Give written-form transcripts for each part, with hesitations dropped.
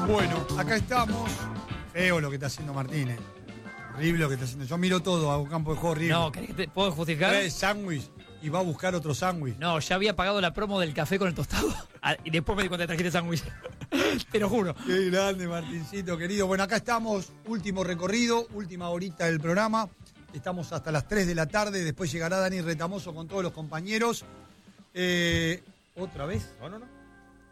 Bueno, acá estamos. Feo lo que está haciendo Martínez. Horrible lo que está haciendo. Yo miro todo a un campo de juego horrible. No, ¿puedo justificar? Trae sándwich y va a buscar otro sándwich. No, ya había pagado la promo del café con el tostado. Y después me di cuenta que trajiste sándwich. Te lo juro. Qué grande, Martincito, querido. Bueno, acá estamos. Último recorrido, última horita del programa. Estamos hasta las 3 de la tarde. Después llegará Dani Retamoso con todos los compañeros. ¿Otra vez? No.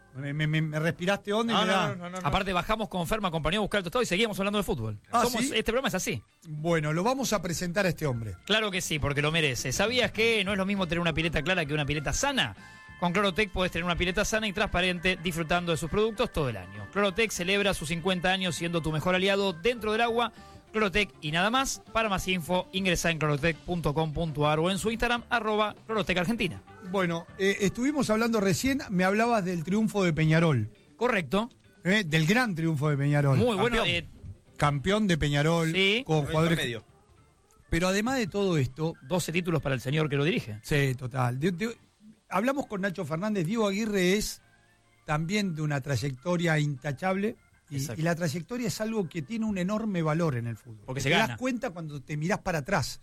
¿Me respiraste onda? No. Aparte bajamos con Ferma, acompañó a buscar el tostado y seguíamos hablando de fútbol. ¿Sí? Este programa es así. Bueno, lo vamos a presentar a este hombre. Claro que sí, porque lo merece. ¿Sabías que no es lo mismo tener una pileta clara que una pileta sana? Con Clorotec podés tener una pileta sana y transparente disfrutando de sus productos todo el año. Clorotec celebra sus 50 años siendo tu mejor aliado dentro del agua. Clorotec y nada más. Para más info, ingresá en clorotec.com.ar o en su Instagram, @ClorotecArgentina. Bueno, estuvimos hablando recién, me hablabas del triunfo de Peñarol. Correcto. Del gran triunfo de Peñarol. Muy bueno. Campeón de Peñarol, sí, con jugadores. Medio. Pero además de todo esto. 12 títulos para el señor que lo dirige. Sí, total. Hablamos con Nacho Fernández. Diego Aguirre es también de una trayectoria intachable. Y la trayectoria es algo que tiene un enorme valor en el fútbol. Porque te se gana. das cuenta cuando te mirás para atrás.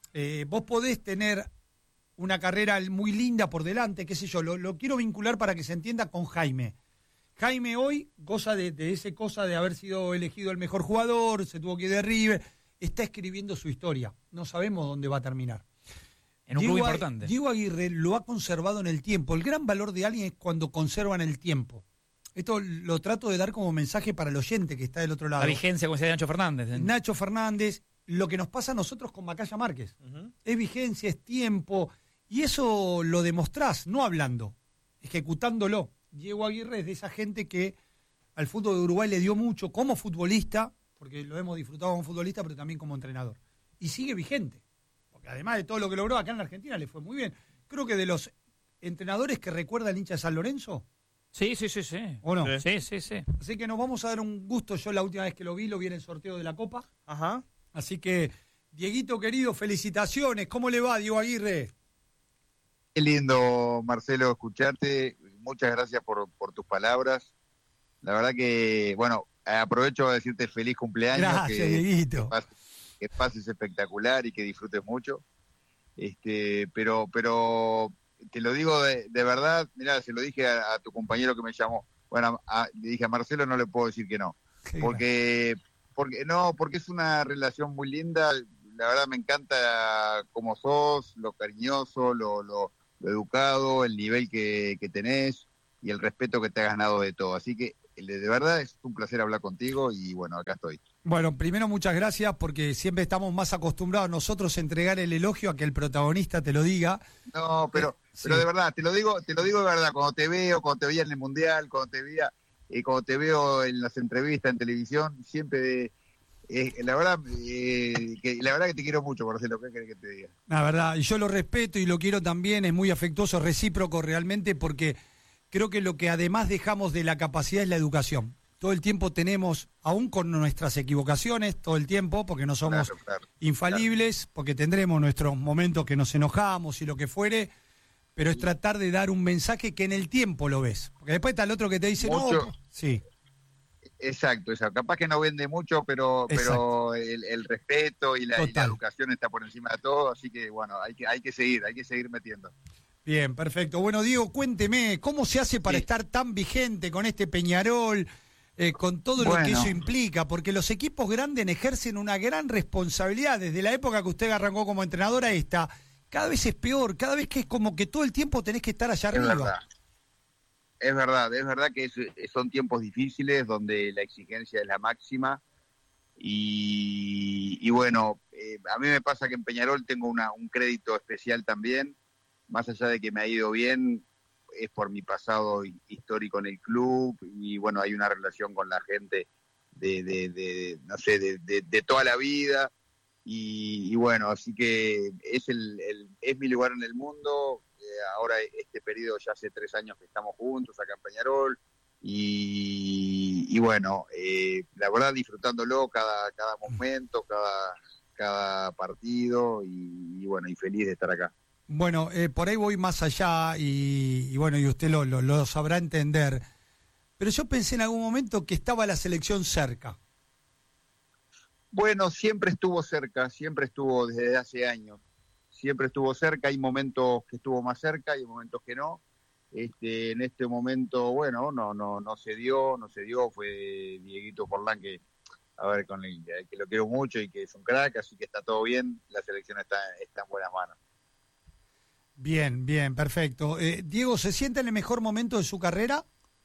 Vos podés tener una carrera muy linda por delante, qué sé yo. Lo quiero vincular para que se entienda con Jaime. Jaime hoy goza de ese cosa de haber sido elegido el mejor jugador, se tuvo que ir de River, está escribiendo su historia. No sabemos dónde va a terminar. En un club importante. Diego Aguirre lo ha conservado en el tiempo. El gran valor de alguien es cuando conservan el tiempo. Esto lo trato de dar como mensaje para el oyente que está del otro lado. La vigencia, como decía Nacho Fernández. Nacho Fernández, lo que nos pasa a nosotros con Macaya Márquez. Es vigencia, es tiempo, y eso lo demostrás, no hablando, ejecutándolo. Diego Aguirre es de esa gente que al fútbol de Uruguay le dio mucho como futbolista, porque lo hemos disfrutado como futbolista, pero también como entrenador. Y sigue vigente, porque además de todo lo que logró acá en la Argentina, le fue muy bien. Creo que de los entrenadores que recuerda el hincha de San Lorenzo. Sí. ¿O no? Sí. Así que nos vamos a dar un gusto. Yo la última vez que lo vi en el sorteo de la Copa. Ajá. Así que, Dieguito querido, felicitaciones. ¿Cómo le va, Diego Aguirre? Qué lindo, Marcelo, escucharte. Muchas gracias por tus palabras. La verdad que, bueno, aprovecho a decirte feliz cumpleaños. Gracias, Dieguito. Que pases espectacular y que disfrutes mucho. Pero te lo digo de verdad, mirá, se lo dije a tu compañero que me llamó. Bueno, le dije a Marcelo, no le puedo decir que no. Porque es una relación muy linda. La verdad me encanta cómo sos, lo cariñoso, lo educado, el nivel que tenés y el respeto que te has ganado de todo. Así que de verdad es un placer hablar contigo y bueno, acá estoy. Bueno, primero muchas gracias porque siempre estamos más acostumbrados nosotros a entregar el elogio a que el protagonista te lo diga. No, pero de verdad, te lo digo de verdad, cuando te veía en el Mundial, cuando te veo en las entrevistas en televisión, siempre la verdad que te quiero mucho, Marcelo, ¿qué querés que te diga? La verdad, y yo lo respeto y lo quiero también, es muy afectuoso, recíproco realmente, porque creo que lo que además dejamos de la capacidad es la educación. Todo el tiempo tenemos, aún con nuestras equivocaciones, todo el tiempo, porque no somos infalibles, porque tendremos nuestros momentos que nos enojamos y lo que fuere, pero es tratar de dar un mensaje que en el tiempo lo ves. Porque después está el otro que te dice, mucho. No, sí. Exacto. Capaz que no vende mucho, pero el respeto y la educación está por encima de todo, así que bueno, hay que seguir metiendo. Bien, perfecto. Bueno, Diego, cuénteme, ¿cómo se hace para estar tan vigente con este Peñarol, con todo lo que eso implica? Porque los equipos grandes ejercen una gran responsabilidad. Desde la época que usted arrancó como entrenador a esta, cada vez es peor, cada vez que es como que todo el tiempo tenés que estar allá arriba. Es verdad que son tiempos difíciles donde la exigencia es la máxima y bueno, a mí me pasa que en Peñarol tengo un crédito especial también, más allá de que me ha ido bien, es por mi pasado histórico en el club y bueno, hay una relación con la gente de toda la vida y bueno, así que es mi lugar en el mundo. Ahora este periodo ya hace 3 años que estamos juntos acá en Peñarol y bueno, la verdad disfrutándolo cada momento, cada partido y bueno, y feliz de estar acá. Bueno, por ahí voy más allá y bueno, y usted lo sabrá entender, pero yo pensé en algún momento que estaba la selección cerca. Bueno, siempre estuvo cerca, siempre estuvo desde hace años, siempre estuvo cerca, hay momentos que estuvo más cerca, hay momentos que no. En este momento, bueno, no se dio, fue Dieguito Forlán a ver, que lo quiero mucho y que es un crack, así que está todo bien, la selección está en buenas manos. Bien, bien, perfecto. Diego, ¿se siente en el mejor momento de su carrera?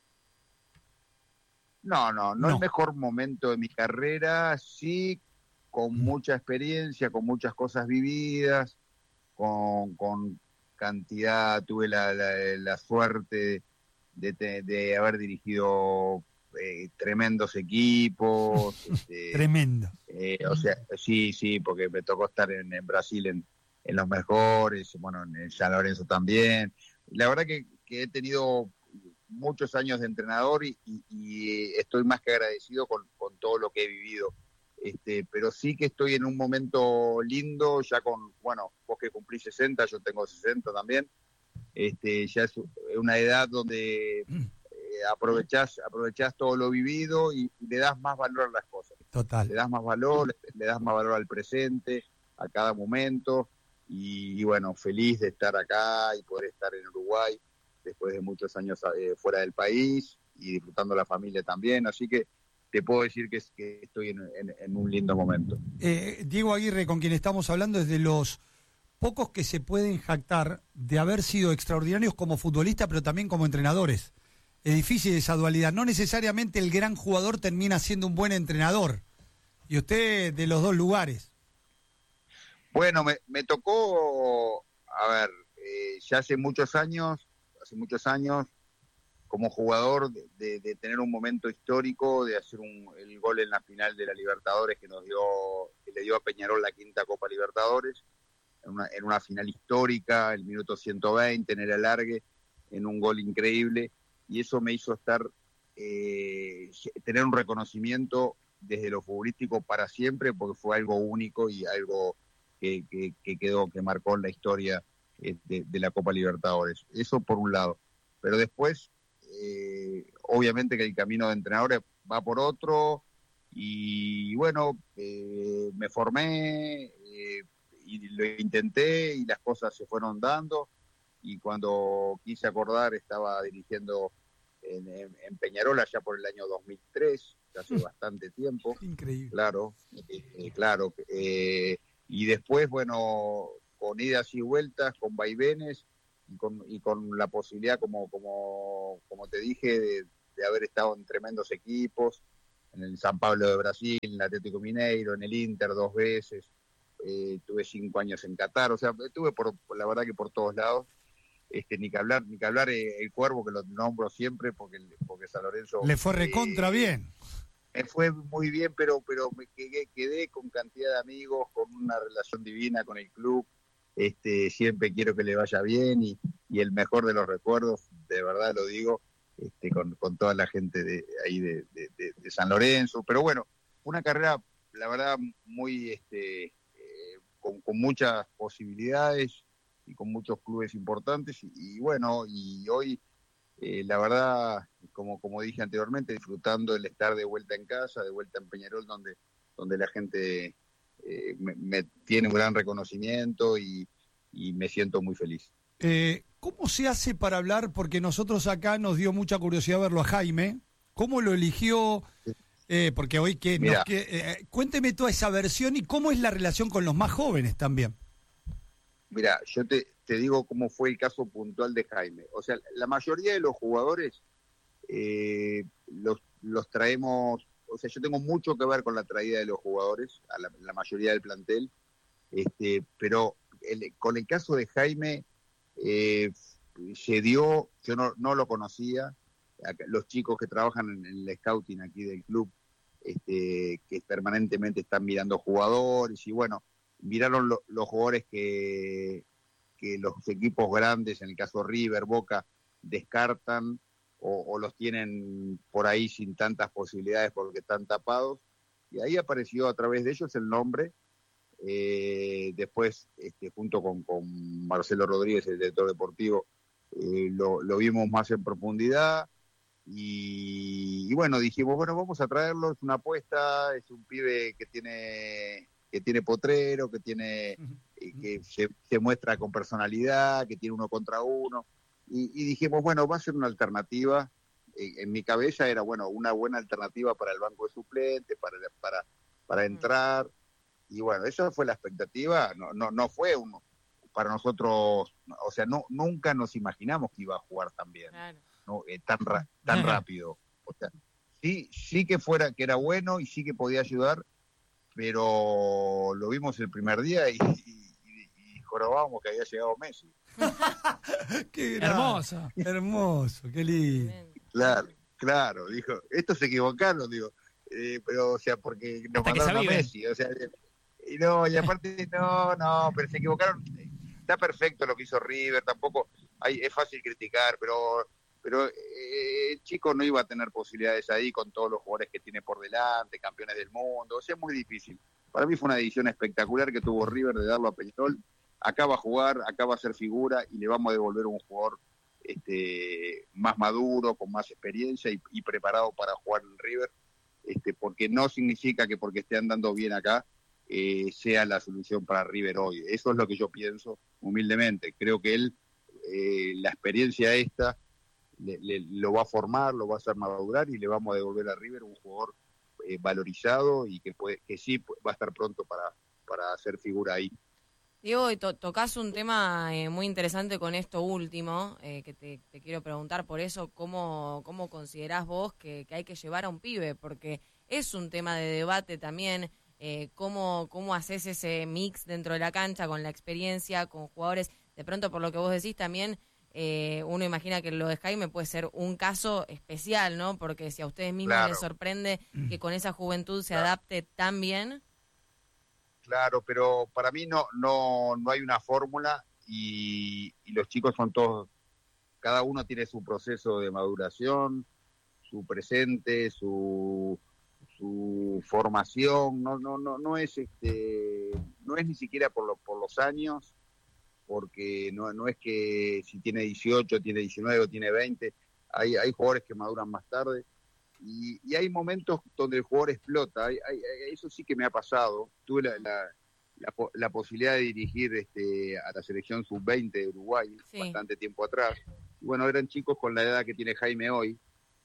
No el mejor momento de mi carrera, sí, con mucha experiencia, con muchas cosas vividas, con cantidad, tuve la suerte de haber dirigido tremendos equipos. Tremendo. O sea, sí, porque me tocó estar en Brasil en los mejores, bueno, en San Lorenzo también. La verdad que he tenido muchos años de entrenador y estoy más que agradecido con todo lo que he vivido. Pero sí que estoy en un momento lindo, ya bueno, vos que cumplís 60, yo tengo 60 también, ya es una edad donde aprovechás todo lo vivido y le das más valor a las cosas. Total. Le das más valor al presente, a cada momento, y bueno, feliz de estar acá y poder estar en Uruguay después de muchos años fuera del país y disfrutando la familia también, así que te puedo decir que estoy en un lindo momento. Diego Aguirre, con quien estamos hablando, es de los pocos que se pueden jactar de haber sido extraordinarios como futbolistas, pero también como entrenadores. Es difícil esa dualidad. No necesariamente el gran jugador termina siendo un buen entrenador. Y usted de los dos lugares. Bueno, me tocó, a ver, ya hace muchos años, como jugador, de tener un momento histórico, de hacer el gol en la final de la Libertadores que le dio a Peñarol la quinta Copa Libertadores, en una final histórica, el minuto 120, en el alargue, en un gol increíble, y eso me hizo tener un reconocimiento desde lo futbolístico para siempre, porque fue algo único y algo que quedó, que marcó en la historia de la Copa Libertadores. Eso por un lado. Pero después, obviamente que el camino de entrenador va por otro, y bueno, me formé y lo intenté y las cosas se fueron dando, y cuando quise acordar estaba dirigiendo en Peñarol allá por el año 2003, hace bastante tiempo. Increíble. Claro. Y después, bueno, con idas y vueltas, con vaivenes y con la posibilidad, como te dije, de haber estado en tremendos equipos, en el San Pablo de Brasil, en el Atlético Mineiro, en el Inter 2 veces, tuve 5 años en Qatar, o sea, estuve la verdad que por todos lados. Ni que hablar el Cuervo, que lo nombro siempre porque San Lorenzo le fue recontra bien. Me fue muy bien, pero me quedé con cantidad de amigos, con una relación divina con el club. Siempre quiero que le vaya bien y el mejor de los recuerdos, de verdad lo digo, con toda la gente de San Lorenzo. Pero bueno, una carrera, la verdad, muy con muchas posibilidades y con muchos clubes importantes, y bueno, y hoy la verdad, como dije anteriormente, disfrutando el estar de vuelta en casa, de vuelta en Peñarol, donde la gente me tiene un gran reconocimiento y me siento muy feliz. ¿Cómo se hace para hablar? Porque nosotros acá nos dio mucha curiosidad verlo a Jaime. ¿Cómo lo eligió? Porque hoy cuénteme toda esa versión y cómo es la relación con los más jóvenes también. Mira, yo te digo cómo fue el caso puntual de Jaime. O sea, la mayoría de los jugadores los traemos, o sea, yo tengo mucho que ver con la traída de los jugadores, a la mayoría del plantel, pero con el caso de Jaime se dio, yo no lo conocía, los chicos que trabajan en el scouting aquí del club, que permanentemente están mirando jugadores, y bueno, miraron los jugadores que los equipos grandes, en el caso River, Boca, descartan o los tienen por ahí sin tantas posibilidades porque están tapados, y ahí apareció a través de ellos el nombre. Después, junto con Marcelo Rodríguez, el director deportivo, lo vimos más en profundidad, y bueno, dijimos, bueno, vamos a traerlo, es una apuesta, es un pibe que tiene potrero, que se muestra con personalidad, que tiene 1 contra 1, y dijimos, bueno, va a ser una alternativa. En mi cabeza era, bueno, una buena alternativa para el banco de suplentes, para entrar, y bueno, esa fue la expectativa. No fue para nosotros, o sea, nunca nos imaginamos que iba a jugar tan bien, Claro. ¿no? Tan rápido. O sea, sí que era bueno y sí que podía ayudar, pero lo vimos el primer día y jorobábamos que había llegado Messi. Qué Hermoso. Hermoso, qué lindo. Claro, dijo, estos se equivocaron, digo, pero, o sea, porque nos Hasta que mandaron a se aviven. Messi, o sea, y no, y aparte, no, pero se equivocaron. Está perfecto lo que hizo River, tampoco es fácil criticar, pero el chico no iba a tener posibilidades ahí con todos los jugadores que tiene por delante, campeones del mundo, o sea, es muy difícil. Para mí fue una decisión espectacular que tuvo River de darlo a Peñarol. Acá va a jugar, acá va a ser figura y le vamos a devolver un jugador más maduro, con más experiencia y preparado para jugar en River, porque no significa que porque esté andando bien acá sea la solución para River hoy. Eso es lo que yo pienso humildemente. Creo que él, la experiencia esta, lo va a formar, lo va a hacer madurar y le vamos a devolver a River un jugador valorizado y que sí va a estar pronto para hacer figura ahí. Diego, y tocás un tema muy interesante con esto último, que te quiero preguntar por eso, ¿cómo considerás vos que hay que llevar a un pibe? Porque es un tema de debate también, cómo haces ese mix dentro de la cancha con la experiencia, con jugadores, de pronto por lo que vos decís también, uno imagina que lo de Jaime puede ser un caso especial, ¿no? Porque si a ustedes mismos les sorprende que con esa juventud se adapte tan bien. Claro, pero para mí no hay una fórmula y los chicos son todos, cada uno tiene su proceso de maduración, su presente, su formación, no es ni siquiera por los años, porque no es que si tiene 18, tiene 19 o tiene 20, hay jugadores que maduran más tarde. Y hay momentos donde el jugador explota. Eso sí que me ha pasado. Tuve la posibilidad de dirigir a la selección sub-20 de Uruguay bastante tiempo atrás. Y bueno, eran chicos con la edad que tiene Jaime hoy.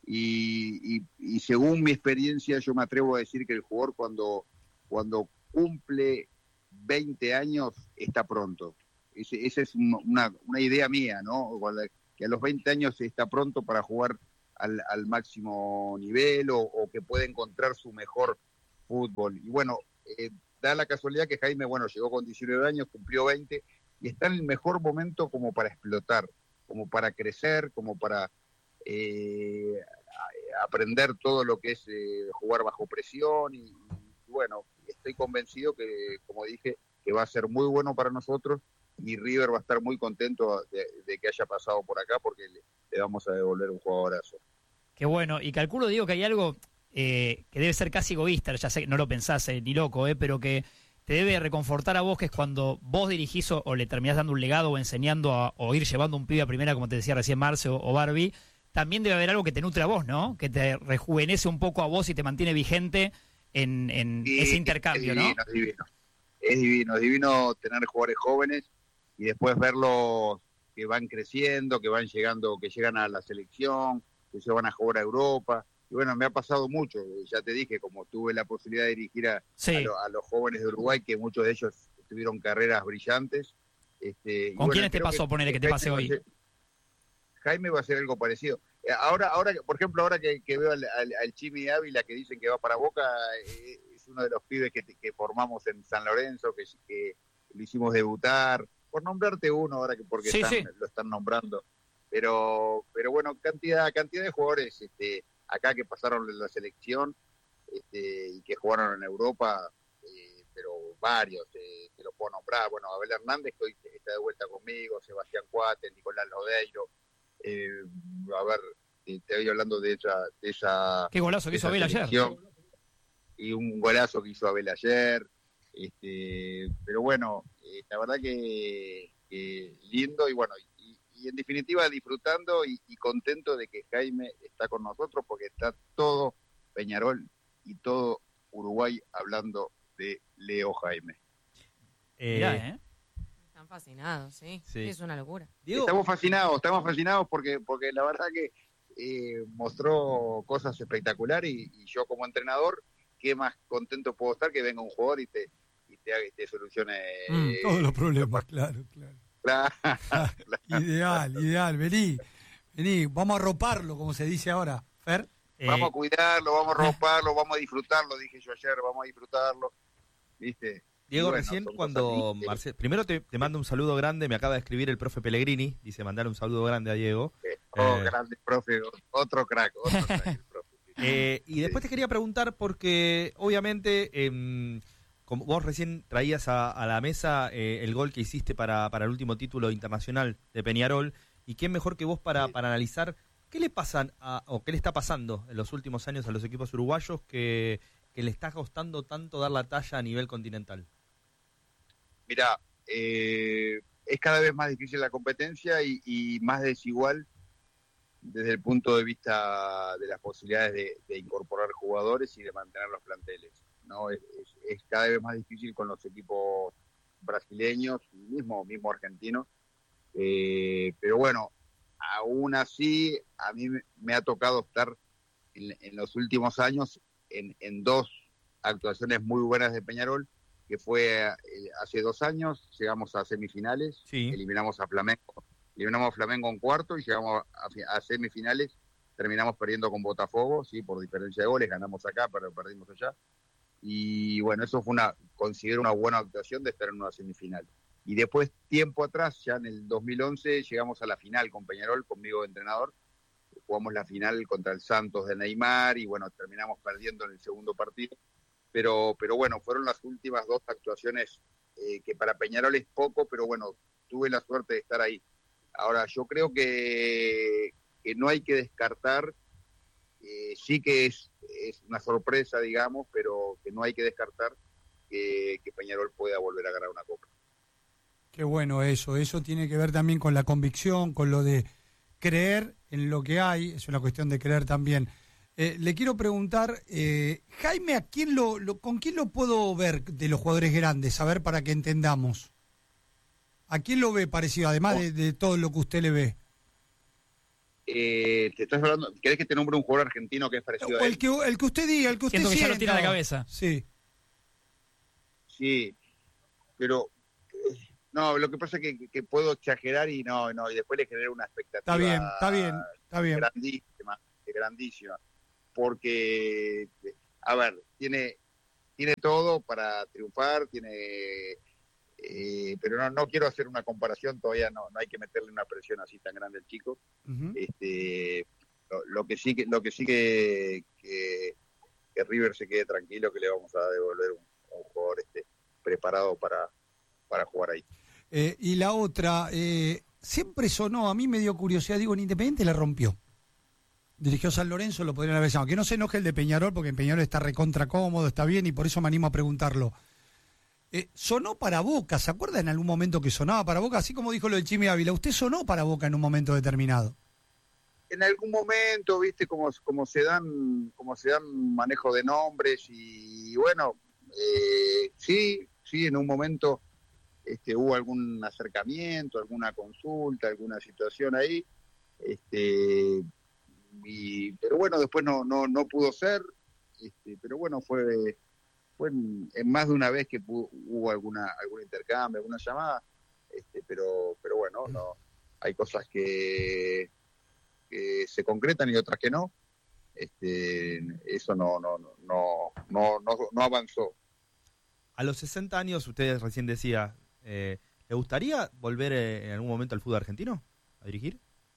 Y según mi experiencia, yo me atrevo a decir que el jugador cuando cumple 20 años está pronto. Esa es una idea mía, ¿no? Que a los 20 años está pronto para jugar al máximo nivel o que puede encontrar su mejor fútbol. Y bueno, da la casualidad que Jaime, bueno, llegó con 19 años, cumplió 20 y está en el mejor momento como para explotar, como para crecer, como para aprender todo lo que es jugar bajo presión y bueno, estoy convencido que, como dije, que va a ser muy bueno para nosotros y River va a estar muy contento de que haya pasado por acá porque le vamos a devolver un jugadorazo. Qué bueno, y calculo, digo, que hay algo que debe ser casi egoísta, ya sé que no lo pensás ni loco, pero que te debe reconfortar a vos, que es cuando vos dirigís o le terminás dando un legado o enseñando o ir llevando un pibe a primera, como te decía recién Marce o Barbie, también debe haber algo que te nutre a vos, ¿no? Que te rejuvenece un poco a vos y te mantiene vigente en ese intercambio, ¿no? Es divino tener jugadores jóvenes y después verlos que van creciendo, que van llegando, que llegan a la selección, que se van a jugar a Europa. Y bueno, me ha pasado mucho, ya te dije, como tuve la posibilidad de dirigir a los jóvenes de Uruguay, que muchos de ellos tuvieron carreras brillantes. ¿Con quiénes te pasó, ponele, que te pase hoy? Jaime va a hacer algo parecido. Ahora, por ejemplo, ahora que veo al Chimi Ávila, que dicen que va para Boca, es uno de los pibes que formamos en San Lorenzo, que lo hicimos debutar, por nombrarte uno ahora porque lo están nombrando. Pero bueno, cantidad de jugadores acá que pasaron en la selección y que jugaron en Europa, pero varios, te los puedo nombrar. Bueno, Abel Hernández, que hoy está de vuelta conmigo, Sebastián Cuate, Nicolás Lodeiro. A ver, te voy hablando de esa qué golazo que hizo Abel ayer. Y un golazo que hizo Abel ayer. Pero bueno, la verdad que lindo y bueno, y y en definitiva disfrutando y contento de que Jaime está con nosotros, porque está todo Peñarol y todo Uruguay hablando de Leo Jaime. Mirá, Están fascinados, sí. Sí. Es una locura. Diego, Estamos fascinados porque la verdad que mostró cosas espectaculares y yo como entrenador, qué más contento puedo estar que venga un jugador y te solucione todos los problemas, claro. Ideal, vení, vamos a arroparlo, como se dice ahora, Fer. Vamos a cuidarlo, vamos a romperlo, vamos a disfrutarlo, dije yo ayer, vamos a disfrutarlo, ¿viste? Diego, Y bueno, recién son cuando cosas Marcelo, primero te mando un saludo grande, me acaba de escribir el profe Pellegrini, dice mandar un saludo grande a Diego. grande profe, otro crack el profe. Y después te quería preguntar porque obviamente como vos recién traías a la mesa el gol que hiciste para el último título internacional de Peñarol, y quién mejor que vos para analizar qué le pasan o qué le está pasando en los últimos años a los equipos uruguayos que le está costando tanto dar la talla a nivel continental. Mirá, es cada vez más difícil la competencia y más desigual desde el punto de vista de las posibilidades de incorporar jugadores y de mantener los planteles, ¿no? Es cada vez más difícil con los equipos brasileños y mismo argentinos, pero bueno, aún así a mí me ha tocado estar en los últimos años en dos actuaciones muy buenas de Peñarol, que fue hace 2 años, llegamos a semifinales, Sí. eliminamos a Flamengo en cuarto y llegamos a semifinales, terminamos perdiendo con Botafogo, sí, por diferencia de goles, ganamos acá, pero perdimos allá. Y bueno, eso fue considero una buena actuación de estar en una semifinal. Y después, tiempo atrás, ya en el 2011, llegamos a la final con Peñarol, conmigo de entrenador, jugamos la final contra el Santos de Neymar y bueno, terminamos perdiendo en el segundo partido. Pero bueno, fueron las últimas 2 actuaciones que para Peñarol es poco, pero bueno, tuve la suerte de estar ahí. Ahora, yo creo que no hay que descartar, sí que es una sorpresa, digamos, pero que no hay que descartar que Peñarol pueda volver a ganar una copa. Qué bueno eso tiene que ver también con la convicción, con lo de creer en lo que hay, es una cuestión de creer también. Le quiero preguntar, Jaime, ¿con quién lo puedo ver de los jugadores grandes? A ver, para que entendamos. ¿A quién lo ve parecido, además de todo lo que usted le ve? Te estás hablando, ¿querés que te nombre un jugador argentino que es parecido a él? El que usted diga, el que usted Siento que ya sienta. lo tira a la cabeza. Sí. Sí, pero no, lo que pasa es que puedo exagerar y después le genero una expectativa. Está bien. Grandísima. Porque, a ver, tiene todo para triunfar, pero no quiero hacer una comparación, todavía no hay que meterle una presión así tan grande al chico. Uh-huh. Lo que sí que River se quede tranquilo, que le vamos a devolver un jugador preparado para jugar ahí. Y la otra, siempre sonó, a mí me dio curiosidad, digo, en Independiente la rompió. Dirigió San Lorenzo, lo podrían haber llamado. Que no se enoje el de Peñarol, porque en Peñarol está recontra cómodo, está bien, y por eso me animo a preguntarlo. Sonó para Boca, ¿se acuerda en algún momento que sonaba para Boca? Así como dijo lo del Chimi Ávila, ¿usted sonó para Boca en un momento determinado? En algún momento, viste, como se dan manejo de nombres y bueno, sí, en un momento hubo algún acercamiento, alguna consulta, alguna situación ahí, pero bueno, después no pudo ser, pero bueno, fue en más de una vez que hubo algún intercambio, alguna llamada, pero bueno, no hay cosas que se concretan y otras que no. Eso no avanzó. A los 60 años, usted recién decía, ¿le gustaría volver en algún momento al fútbol argentino a dirigir?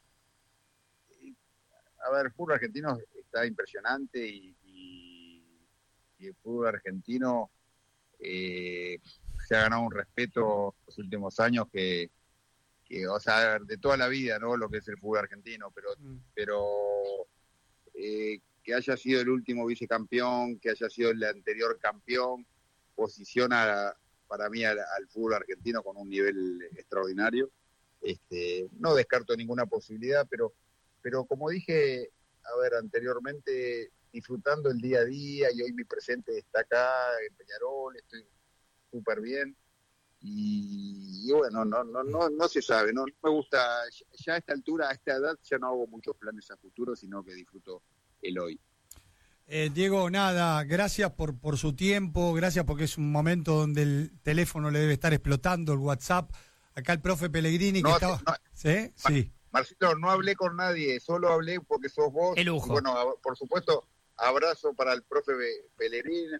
A ver, el fútbol argentino está impresionante y el fútbol argentino se ha ganado un respeto los últimos años que o sea, de toda la vida, ¿no? Lo que es el fútbol argentino, pero que haya sido el último vicecampeón, que haya sido el anterior campeón, posiciona para mí al fútbol argentino con un nivel extraordinario. No descarto ninguna posibilidad, pero como dije, anteriormente, disfrutando el día a día, y hoy mi presente está acá en Peñarol, estoy súper bien. Y bueno, no se sabe, no me gusta, ya a esta altura, a esta edad, ya no hago muchos planes a futuro, sino que disfruto el hoy. Diego, nada, gracias por su tiempo, gracias porque es un momento donde el teléfono le debe estar explotando, el WhatsApp. Acá el profe Pellegrini que estaba... ¿Sí? Sí. Marcelo, no hablé con nadie, solo hablé porque sos vos. El lujo. Y bueno, por supuesto, abrazo para el profe Pellegrini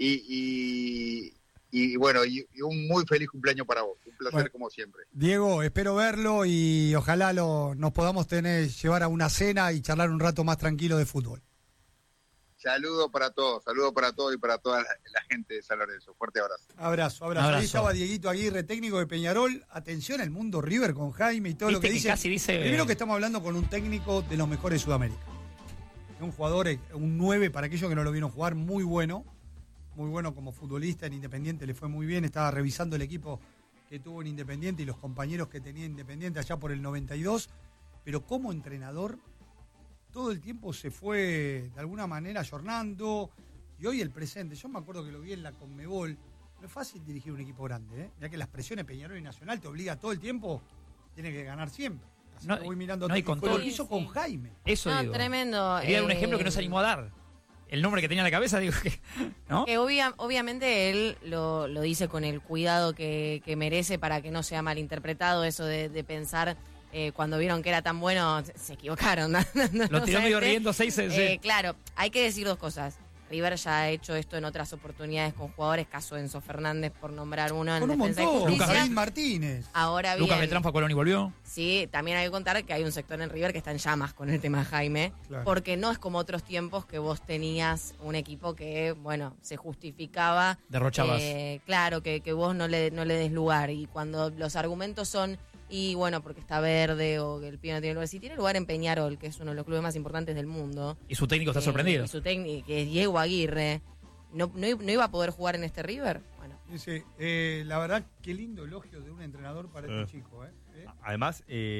y bueno, y un muy feliz cumpleaños para vos. Un placer como siempre. Diego, espero verlo y ojalá nos podamos llevar a una cena y charlar un rato más tranquilo de fútbol. Saludo para todos y para toda la gente de San Lorenzo. Fuerte abrazo. Abrazo. Ahí estaba Dieguito Aguirre, técnico de Peñarol. Atención al mundo River con Jaime y todo lo que dice. Casi dice. Primero que estamos hablando con un técnico de los mejores de Sudamérica. Un jugador, un 9, para aquellos que no lo vieron jugar, muy bueno como futbolista en Independiente, le fue muy bien. Estaba revisando el equipo que tuvo en Independiente y los compañeros que tenía Independiente allá por el 92. Pero como entrenador, todo el tiempo se fue de alguna manera ayornando, y hoy el presente, yo me acuerdo que lo vi en la Conmebol, no es fácil dirigir un equipo grande, ¿eh? Ya que las presiones Peñarol y Nacional te obliga todo el tiempo, tiene que ganar siempre. Así que voy mirando y con todo lo que hizo con Jaime. Eso digo. Tremendo. Quería dar un ejemplo que no se animó a dar. El nombre que tenía en la cabeza, digo que... ¿no? Que obviamente él lo dice con el cuidado que merece para que no sea malinterpretado eso de pensar... cuando vieron que era tan bueno, se equivocaron. Lo tiró medio riendo, 6. Claro, hay que decir dos cosas. River ya ha hecho esto en otras oportunidades con jugadores, caso Enzo Fernández, por nombrar uno, en con un Defensa y montón, Justicia. Lucas Martínez. Ahora bien, Lucas Beltrán fue a Colón y volvió. Sí, también hay que contar que hay un sector en River que está en llamas con el tema de Jaime, claro. Porque no es como otros tiempos que vos tenías un equipo que, bueno, se justificaba. Derrochabas. Claro, que vos no le des lugar. Y cuando los argumentos son... Y bueno, porque está verde o que el pibe no tiene lugar. Si tiene lugar en Peñarol, que es uno de los clubes más importantes del mundo. Y su técnico está sorprendido. Y su técnico, que es Diego Aguirre, ¿no iba a poder jugar en este River? Bueno. Dice, la verdad, qué lindo elogio de un entrenador para este chico. Además,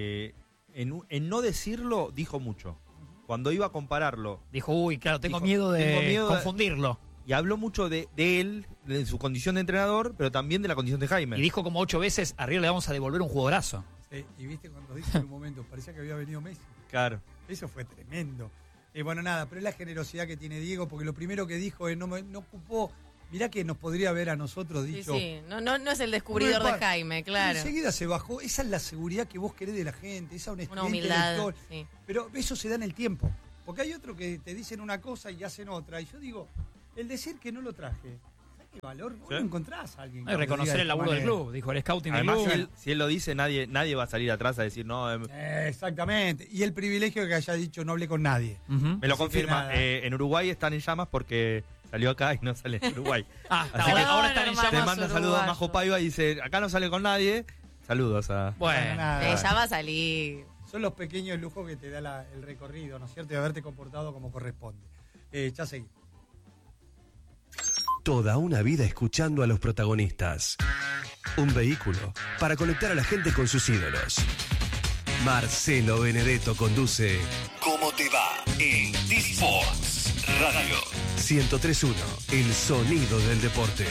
en no decirlo, dijo mucho. Cuando iba a compararlo. Dijo, uy, claro, tengo miedo de confundirlo. Y habló mucho de él, de su condición de entrenador, pero también de la condición de Jaime. Y dijo como 8 veces, a River le vamos a devolver un jugadorazo. Sí, y viste cuando dice en un momento, parecía que había venido Messi. Claro. Eso fue tremendo. Bueno, nada, pero es la generosidad que tiene Diego, porque lo primero que dijo es, no ocupó, mirá que nos podría haber a nosotros dicho... Sí, no es el descubridor de Jaime, claro. Enseguida se bajó, esa es la seguridad que vos querés de la gente, esa honestidad. Una humildad, sí. Pero eso se da en el tiempo, porque hay otro que te dicen una cosa y hacen otra, y yo digo... El decir que no lo traje, ¿sabes qué valor? Vos no encontrás a alguien. No, y reconocer el laburo del club, dijo el scouting del club. Además, si él lo dice, nadie va a salir atrás a decir no. Exactamente. Y el privilegio que haya dicho no hablé con nadie. Me lo confirma. En Uruguay están en llamas porque salió acá y no sale en Uruguay. Ahora están en llamas. Te manda saludos a Majo Paiva y dice, acá no sale con nadie. Saludos a... Bueno, ya va a salir. Son los pequeños lujos que te da el recorrido, ¿no es cierto? Y haberte comportado como corresponde. Ya seguí. Toda una vida escuchando a los protagonistas. Un vehículo para conectar a la gente con sus ídolos. Marcelo Benedetto conduce ¿Cómo te va? En T-Sports Radio 103.1, el sonido del deporte.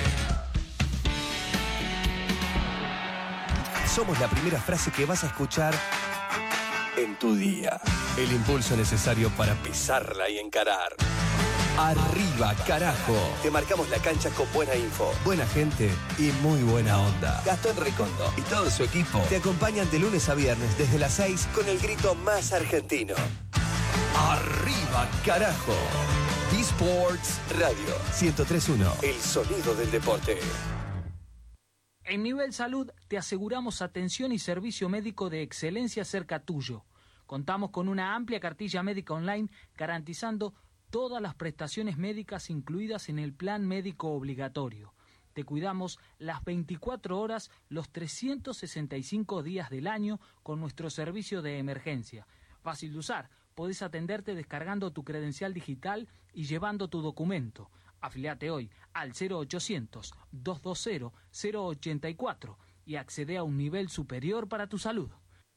Somos la primera frase que vas a escuchar en tu día. El impulso necesario para pisarla y encarar. Arriba, carajo. Te marcamos la cancha con buena info, buena gente y muy buena onda. Gastón Recondo y todo su equipo te acompañan de lunes a viernes desde las 6 con el grito más argentino. Arriba, carajo. T-Sports Radio 103.1, el sonido del deporte. En Nivel Salud te aseguramos atención y servicio médico de excelencia cerca tuyo. Contamos con una amplia cartilla médica online garantizando todas las prestaciones médicas incluidas en el plan médico obligatorio. Te cuidamos las 24 horas, los 365 días del año con nuestro servicio de emergencia. Fácil de usar, podés atenderte descargando tu credencial digital y llevando tu documento. Afiliate hoy al 0800-220-084 y accede a un nivel superior para tu salud.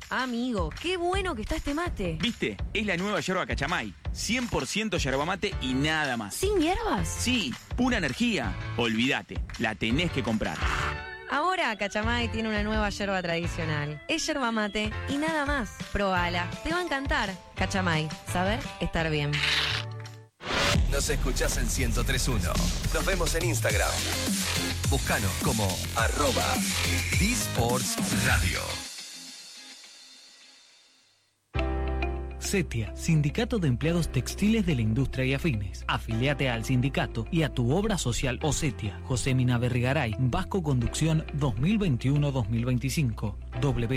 Amigo, qué bueno que está este mate. ¿Viste? Es la nueva yerba Cachamay. 100% yerba mate y nada más. ¿Sin hierbas? Sí, pura energía. Olvídate, la tenés que comprar. Ahora Cachamay tiene una nueva yerba tradicional. Es yerba mate y nada más. Probala, te va a encantar. Cachamay, saber estar bien. Nos escuchás en 103.1. Nos vemos en Instagram. Búscanos como @dsportsradio. CETIA, Sindicato de Empleados Textiles de la Industria y Afines. Afiliate al sindicato y a tu obra social o CETIA. José Mina Berrigaray, Vasco Conducción 2021-2025.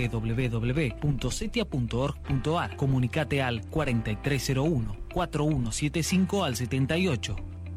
www.cetia.org.ar. Comunicate al 4301-4175 al 78.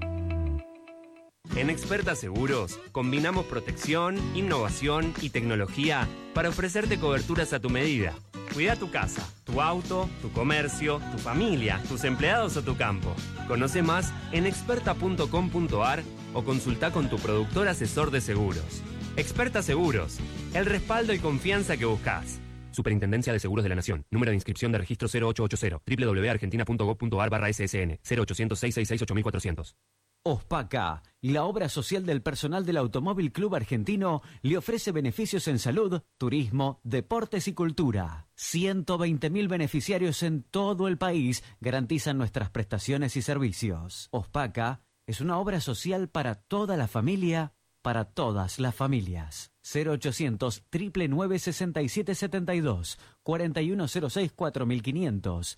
En Experta Seguros, combinamos protección, innovación y tecnología para ofrecerte coberturas a tu medida. Cuida tu casa, tu auto, tu comercio, tu familia, tus empleados o tu campo. Conoce más en experta.com.ar o consulta con tu productor asesor de seguros. Experta Seguros, el respaldo y confianza que buscas. Superintendencia de Seguros de la Nación. Número de inscripción de registro 0880. www.argentina.gov.ar/SSN 0800-666-8400. OSPACA, la obra social del personal del Automóvil Club Argentino, le ofrece beneficios en salud, turismo, deportes y cultura. 120.000 beneficiarios en todo el país garantizan nuestras prestaciones y servicios. OSPACA es una obra social para toda la familia, para todas las familias. 0800 999 6772 4106 4500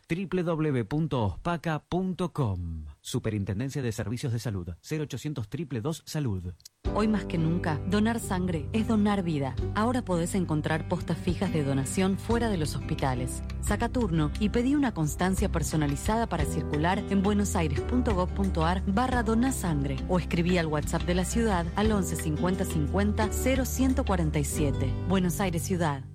www.ospaca.com. Superintendencia de Servicios de Salud. 0800 222 Salud. Hoy más que nunca, donar sangre es donar vida. Ahora podés encontrar postas fijas de donación fuera de los hospitales. Saca turno y pedí una constancia personalizada para circular en buenosaires.gov.ar/donasangre o escribí al WhatsApp de la ciudad al 11 50 50 0147. Buenos Aires Ciudad.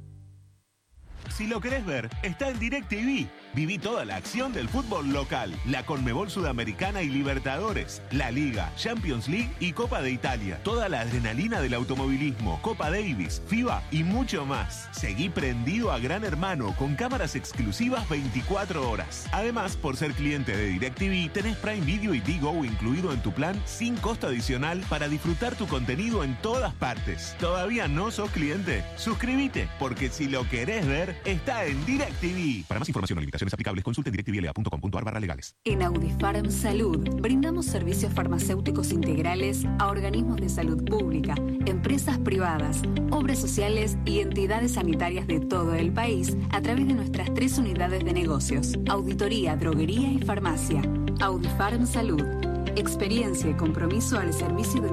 Si lo querés ver, está en DirecTV. Viví toda la acción del fútbol local, la Conmebol Sudamericana y Libertadores, la Liga, Champions League y Copa de Italia. Toda la adrenalina del automovilismo, Copa Davis, FIBA y mucho más. Seguí prendido a Gran Hermano con cámaras exclusivas 24 horas. Además, por ser cliente de DirecTV, tenés Prime Video y Digo incluido en tu plan sin costo adicional para disfrutar tu contenido en todas partes. ¿Todavía no sos cliente? Suscríbete, porque si lo querés ver, está en DirecTV. Para más información o limitaciones aplicables, consulte directvla.com.ar/legales. En Audifarm Salud brindamos servicios farmacéuticos integrales a organismos de salud pública, empresas privadas, obras sociales y entidades sanitarias de todo el país a través de nuestras 3 unidades de negocios: auditoría, droguería y farmacia. Audifarm Salud. Experiencia y compromiso al servicio de